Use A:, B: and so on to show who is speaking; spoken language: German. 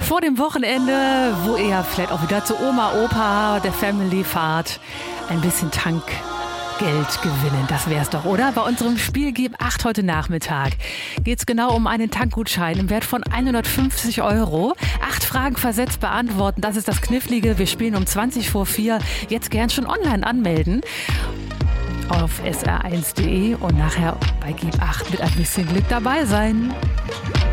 A: vor dem Wochenende, wo ihr ja vielleicht auch wieder zu Oma, Opa, der Family fahrt, ein bisschen Tankgeld gewinnen. Das wär's doch, oder? Bei unserem Spiel Gib 8 heute Nachmittag geht's genau um einen Tankgutschein im Wert von 150 €. 8 Fragen versetzt beantworten, das ist das Knifflige. Wir spielen um 20 vor 4. Jetzt gern schon online anmelden auf sr1.de und nachher bei Gib 8 mit ein bisschen Glück dabei sein.